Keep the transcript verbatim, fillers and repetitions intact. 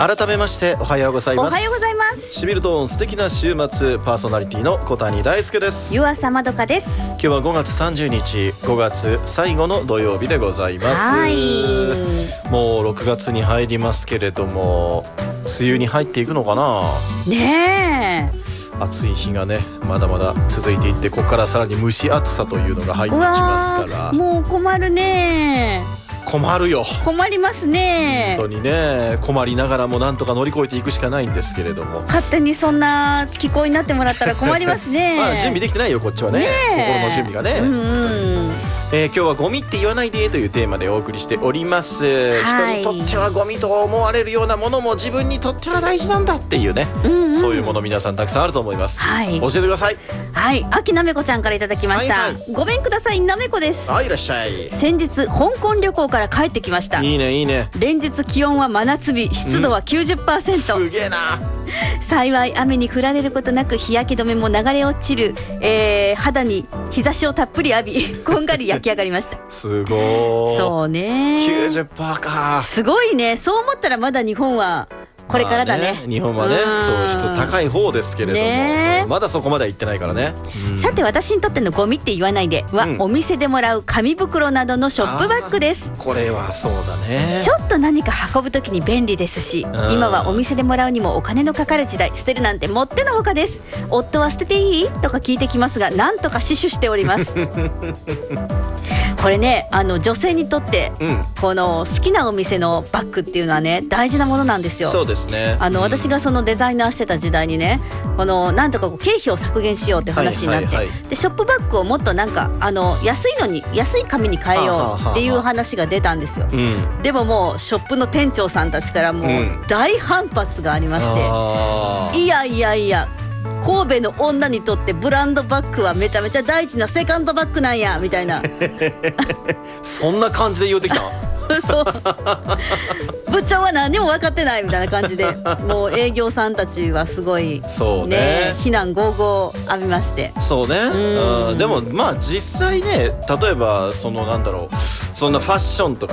改めましておはようございます。 おはようございます。 しびるとん素敵な週末、パーソナリティの小谷大輔です。 湯浅まどかです。 今日はごがつさんじゅうにち、ごがつ最後の土曜日でございます。 はい、 もうろくがつに入りますけれども、梅雨に入っていくのかなねえ。 暑い日がねまだまだ続いていって、ここからさらに蒸し暑さというのが入ってきますから、 もう困るね。 困るよ。 困りますね。 本当にね、困りながらもなんとか乗り越えていくしかないんですけれども、 勝手にそんな気候になってもらったら困りますね。 まあ準備できてないよこっちは ね, ね心の準備がね、 うんうんえー、今日はゴミって言わないでというテーマでお送りしております、はい、人にとってはゴミと思われるようなものも自分にとっては大事なんだっていうね、うんうん、そういうもの皆さんたくさんあると思います、はい、教えてください。 はい、秋なめこちゃんからいただきました、はいはい、ごめんください、なめこです。 はい、いらっしゃい。 先日香港旅行から帰ってきました。 いいねいいね。 連日気温は真夏日、湿度は きゅうじゅっパーセント、 うん、すげえな。 幸い雨に降られることなく日焼け止めも流れ落ちる、えー、肌に日差しをたっぷり浴びこんがり焼き上がりました。 すごい。そうねきゅうじゅっパーセント か。 すごいね。そう思ったらまだ日本はこれからだ ね,、まあ、 ね日本はね、そう湿度高い方ですけれども、ね、まだそこまでは行ってないからね、うん、 さて私にとってのゴミって言わないでは、うん、お店でもらう紙袋などのショップバッグです。 これはそうだね。 ちょっと何か運ぶときに便利ですし、うん、今はお店でもらうにもお金のかかる時代、捨てるなんてもってのほかです。夫は捨てていいとか聞いてきますが、なんとか死守しておりますこれね、あの女性にとって、うん、この好きなお店のバッグっていうのはね大事なものなんですよ。 そうですね。 あの、うん、私がそのデザイナーしてた時代にね、このなんとかこう経費を削減しようって話になって、はいはいはい、でショップバッグをもっとなんかあの安いのに安い紙に変えようっていう話が出たんですよ、うん、でももうショップの店長さんたちからもう大反発がありまして、うん、いやいやいや神戸の女にとってブランドバッグはめちゃめちゃ大事なセカンドバッグなんやみたいなそんな感じで言うてきたそう部長は何にも分かってないみたいな感じでもう営業さんたちはすごい、 そう ね, ね非難合々浴びまして。 そうね、うん、でもまあ実際ね、例えばそのなんだろう、そんなファッションとか